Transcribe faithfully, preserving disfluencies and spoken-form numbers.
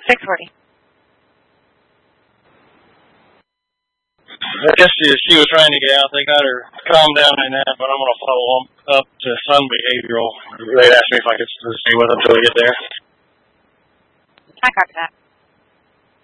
six forty. I guess she, she was trying to get out. They got her calmed down in that, but I'm going to follow them up to some behavioral. They'd asked me if I could stay with them until we get there. I copy that.